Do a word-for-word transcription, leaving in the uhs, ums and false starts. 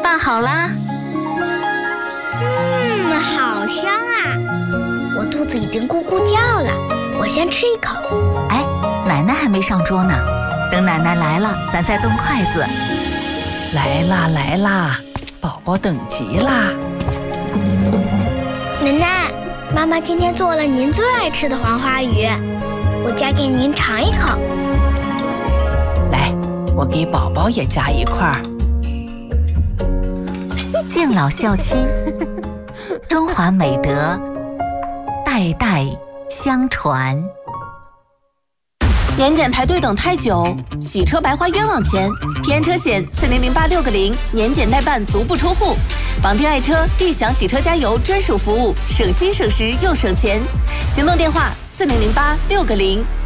饭好啦。 嗯，好香啊！我肚子已经咕咕叫了，我先吃一口。 哎，奶奶还没上桌呢，等奶奶来了，咱再动筷子。 来啦来啦，宝宝等急啦！ 奶奶，妈妈今天做了您最爱吃的黄花鱼，我夹给您尝一口。 来，我给宝宝也夹一块儿。 敬老孝亲，中华美德代代相传。 年检排队等太久，洗车白花冤枉钱，偏车险四零零八六个零，年检代办足不出户，绑定爱车立享洗车加油专属服务，省心省时又省钱。行动电话四零零八六个零。